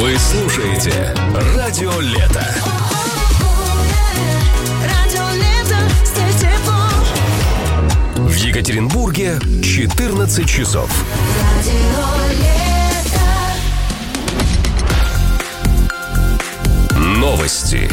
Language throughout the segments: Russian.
Вы слушаете Радио Лето. В Екатеринбурге 14 часов. Новости.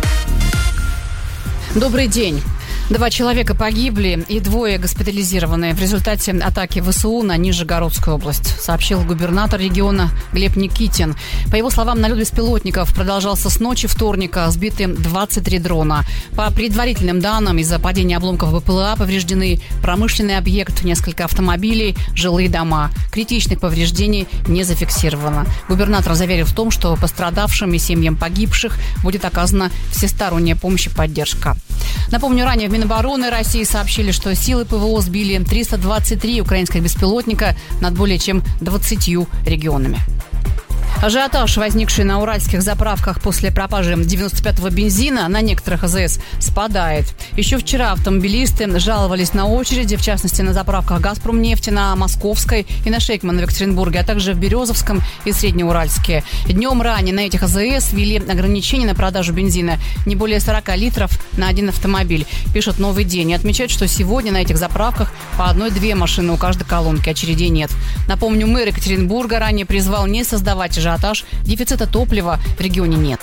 Добрый день. 2 человека погибли и 2 госпитализированы в результате атаки ВСУ на Нижегородскую область, сообщил губернатор региона Глеб Никитин. По его словам, налет беспилотников продолжался с ночи вторника, сбиты 23 дрона. По предварительным данным, из-за падения обломков БПЛА повреждены промышленный объект, несколько автомобилей, жилые дома. Критичных повреждений не зафиксировано. Губернатор заверил в том, что пострадавшим и семьям погибших будет оказана всесторонняя помощь и поддержка. Напомню, ранее в Минобороны России сообщили, что силы ПВО сбили 323 украинских беспилотника над более чем 20 регионами. Ажиотаж, возникший на уральских заправках после пропажи 95-го бензина на некоторых АЗС, спадает. Еще вчера автомобилисты жаловались на очереди, в частности, на заправках «Газпромнефти», на Московской и на Шейкмана в Екатеринбурге, а также в Березовском и Среднеуральске. Днем ранее на этих АЗС ввели ограничения на продажу бензина не более 40 литров на один автомобиль, пишет «Новый день». И отмечают, что сегодня на этих заправках по 1-2 машины у каждой колонки, очередей нет. Напомню, мэр Екатеринбурга ранее призвал не создавать ажиотаж, дефицита топлива в регионе нет.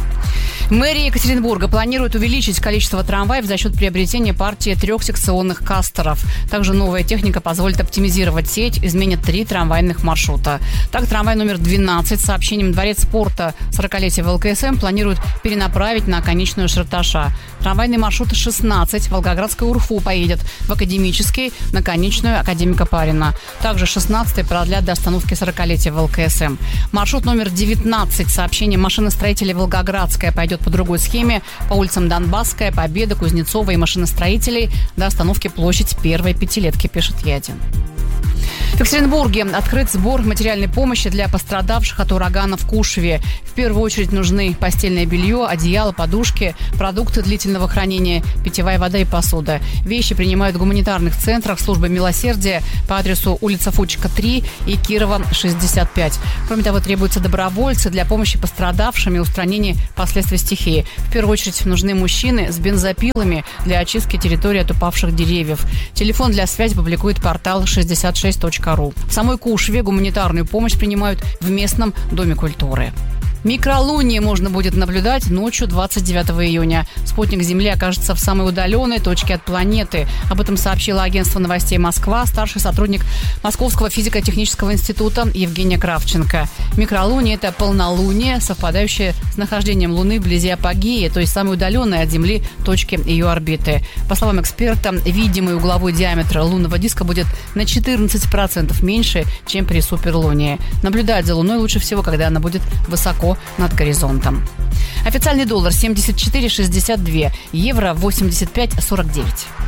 Мэрия Екатеринбурга планирует увеличить количество трамваев за счет приобретения партии 3-секционных кастеров. Также новая техника позволит оптимизировать сеть, изменит 3 трамвайных маршрута. Так, трамвай номер 12 с сообщением «Дворец спорта 40-летия ВЛКСМ» планируют перенаправить на конечную Шарташа. Трамвайный маршрут 16 Волгоградская УРФУ поедет в Академический на конечную Академика Парина. Также 16-й продлят до остановки 40-летия ВЛКСМ. Маршрут номер 19 с сообщением «Машиностроителей Волгоградская» пойдет по другой схеме по улицам Донбасская, Победа, Кузнецова и Машиностроителей до остановки площадь Первой Пятилетки, пишет Ядин. В Екатеринбурге открыт сбор материальной помощи для пострадавших от урагана в Кушеве. В первую очередь нужны постельное белье, одеяло, подушки, продукты длительного хранения, питьевая вода и посуда. Вещи принимают в гуманитарных центрах службы милосердия по адресу улица Фучика, 3 и Кирова, 65. Кроме того, требуются добровольцы для помощи пострадавшим и устранения последствий стихии. В первую очередь нужны мужчины с бензопилами для очистки территории от упавших деревьев. Телефон для связи публикует портал 66.ру. В самой Кушеве гуманитарную помощь принимают в местном доме культуры. Микролуние можно будет наблюдать ночью 29 июня. Спутник Земли окажется в самой удаленной точке от планеты. Об этом сообщило агентство новостей «Москва» старший сотрудник Московского физико-технического института Евгения Кравченко. Микролуние – это полнолуние, совпадающее с нахождением Луны вблизи апогеи, то есть самой удаленной от Земли точки ее орбиты. По словам эксперта, видимый угловой диаметр лунного диска будет на 14% меньше, чем при суперлунии. Наблюдать за Луной лучше всего, когда она будет высоко над горизонтом. Официальный доллар 74,62, евро 85,49.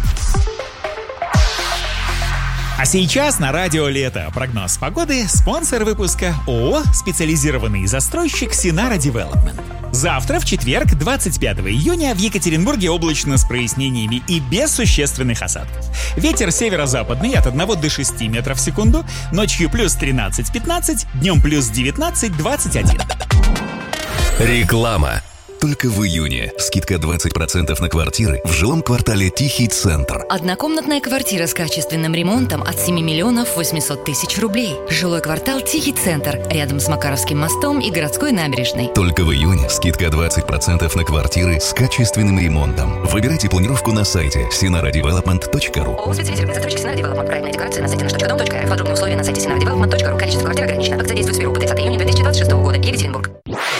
А сейчас на Радио Лето. Прогноз погоды, спонсор выпуска ООО «Специализированный застройщик Синара Девелопмент». Завтра, в четверг, 25 июня, в Екатеринбурге облачно с прояснениями и без существенных осадков. Ветер северо-западный от 1 до 6 метров в секунду, ночью плюс 13-15, днем плюс 19-21. Реклама. Только в июне скидка 20% на квартиры в жилом квартале Тихий Центр. Однокомнатная квартира с качественным ремонтом от 7 миллионов 800 тысяч рублей. Жилой квартал Тихий Центр, рядом с Макаровским мостом и городской набережной. Только в июне скидка 20% на квартиры с качественным ремонтом. Выбирайте планировку на сайте sinaradevelopment.ru. ООО «Специализированный застройщик Синара Девелопмент». Проектная декларация на сайте nаш.дом.рф. Подробные условия на сайте sinaradevelopment.ru. Количество квартир ограничено. Акция действует с 1 по 30 июня 2026 года. Екатеринбург.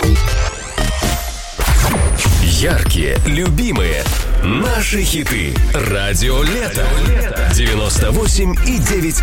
Яркие, любимые, наши хиты. Радио Лето. 98,9